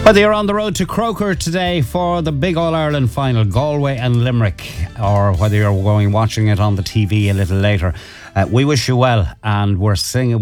Whether you're on the road to Croker today for the big All-Ireland final, Galway and Limerick, or whether you're watching it on the TV a little later, we wish you well, and we're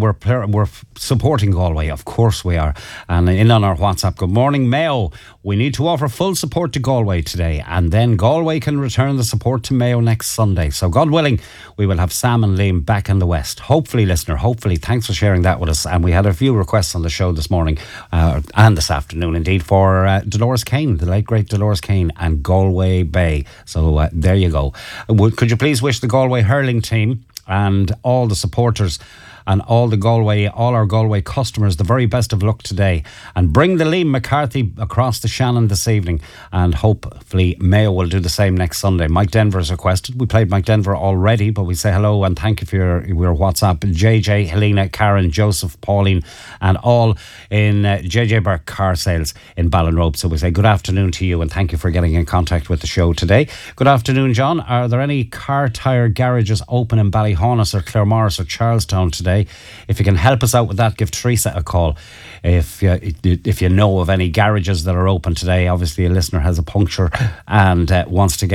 supporting Galway, of course we are. And in on our WhatsApp, good morning Mayo, we need to offer full support to Galway today, and then Galway can return the support to Mayo next Sunday. So God willing, we will have Sam and Liam back in the West. Hopefully, listener, hopefully. Thanks for sharing that with us. And we had a few requests on the show this morning, and this afternoon indeed, for Dolores Kane, the late great Dolores Kane, and Galway Bay. So there you go. Could you please wish the Galway hurling team and all the supporters and all our Galway customers the very best of luck today, and bring the Liam McCarthy across the Shannon this evening, and hopefully Mayo will do the same next Sunday. Mike Denver has requested. We played Mike Denver already, but we say hello and thank you for your WhatsApp. JJ, Helena, Karen, Joseph, Pauline, and all in JJ Burke Car Sales in Ballinrobe. So we say good afternoon to you and thank you for getting in contact with the show today. Good afternoon, John. Are there any car tyre garages open in Ballyhonus or Claremorris or Charlestown today? If you can help us out with that, give Teresa a call. If you know of any garages that are open today. Obviously a listener has a puncture and wants to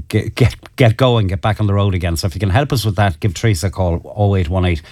get going, get back on the road again. So if you can help us with that, give Teresa a call, 0818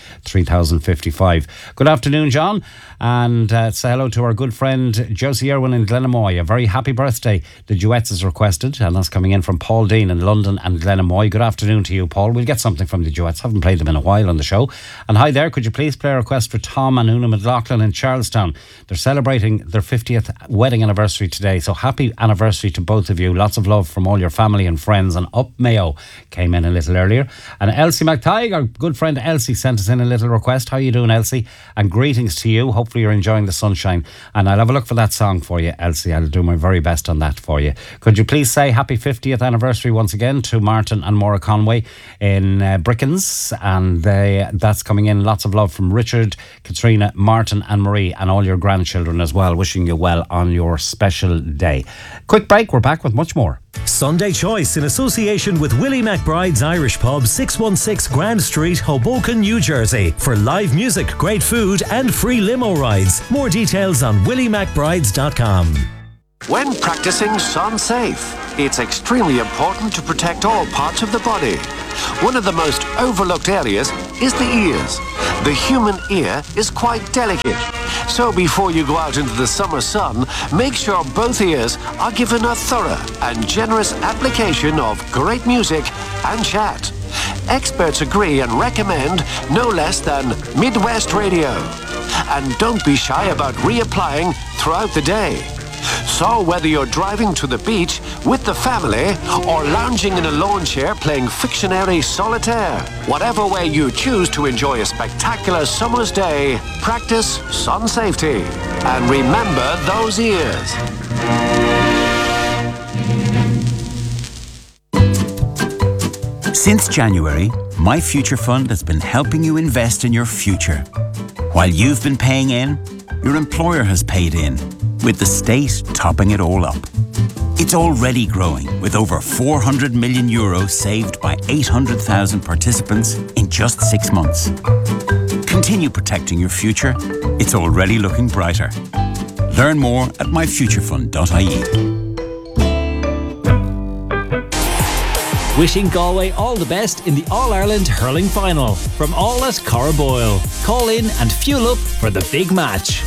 3055. Good afternoon, John, and say hello to our good friend Josie Irwin in Glenamoy. A very happy birthday. The duets is requested, and that's coming in from Paul Dean in London and Glenamoy. Good afternoon to you, Paul. We'll get something from the duets. Haven't played them in a while on the show. And hi there, could you please play a request for Tom and Una McLaughlin in Charlestown? They're celebrating their 50th wedding anniversary today, so happy anniversary to both of you. Lots of love from all your family and friends. And Up Mayo came in a little earlier. And Elsie McTighe, our good friend Elsie, sent us in a little request. How are you doing, Elsie? And greetings to you. Hopefully you're enjoying the sunshine. And I'll have a look for that song for you, Elsie. I'll do my very best on that for you. Could you please say happy 50th anniversary once again to Martin and Maura Conway in Brickens? And that's coming in. Lots of love from Richard, Katrina, Martin and Marie, and all your grandchildren as well. Wishing you well on your special day. Quick break, we're back with much more. Sunday Choice in association with Willie McBride's Irish Pub, 616 Grand Street, Hoboken, New Jersey, for live music, great food and free limo rides. More details on williemcbrides.com. When practicing Sun Safe, it's extremely important to protect all parts of the body. One of the most overlooked areas is the ears. The human ear is quite delicate. So before you go out into the summer sun, make sure both ears are given a thorough and generous application of great music and chat. Experts agree and recommend no less than Midwest Radio. And don't be shy about reapplying throughout the day. So whether you're driving to the beach with the family or lounging in a lawn chair playing Fictionary Solitaire, whatever way you choose to enjoy a spectacular summer's day, practice sun safety. And remember those ears. Since January, My Future Fund has been helping you invest in your future. While you've been paying in, your employer has paid in, with the state topping it all up. It's already growing, with over €400 million saved by 800,000 participants in just 6 months. Continue protecting your future. It's already looking brighter. Learn more at myfuturefund.ie. Wishing Galway all the best in the All-Ireland hurling final. From all at Corraboyle. Call in and fuel up for the big match.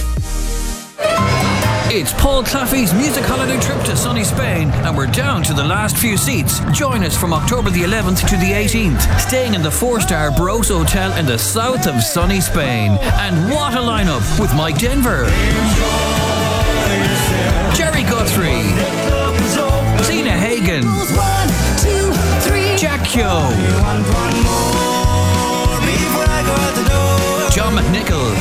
It's Paul Claffey's music holiday trip to sunny Spain, and we're down to the last few seats. Join us from October the 11th to the 18th, staying in the 4-star Bros Hotel in the south of sunny Spain. And what a lineup with Mike Denver, Jerry Guthrie, Zena Hagen, Jack Kyo, John McNichol,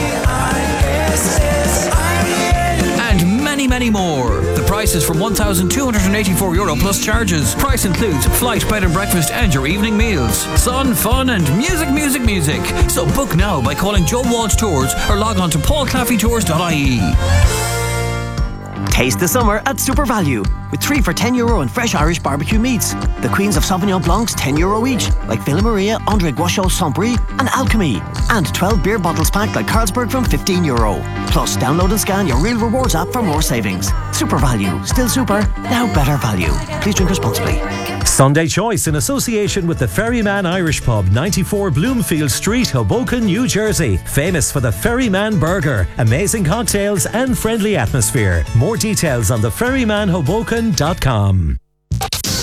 and many more. The price is from €1,284 plus charges. Price includes flight, bed and breakfast and your evening meals. Sun, fun and music. So book now by calling Joe Walsh Tours or log on to paulclaffeytours.ie. Taste the summer at Super Value. with 3 for €10 and fresh Irish barbecue meats. The Queens of Sauvignon Blancs, €10 each, like Villa Maria, André Guachot, Saint-Brie and Alchemy. And 12 beer bottles packed like Carlsberg from €15. Plus, download and scan your Real Rewards app for more savings. Super value, still super, now better value. Please drink responsibly. Sunday Choice in association with the Ferryman Irish Pub, 94 Bloomfield Street, Hoboken, New Jersey. Famous for the Ferryman Burger, amazing cocktails and friendly atmosphere. More details on theferrymanhoboken.com.